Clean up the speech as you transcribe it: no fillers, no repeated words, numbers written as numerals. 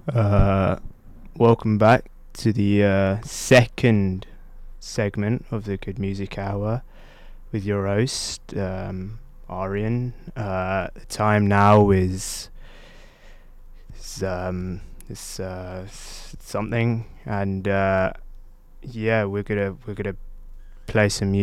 Uh, Welcome back to the second segment of the Good Music Hour with your host, Aryan. The time now is something, and yeah, we're gonna play some music.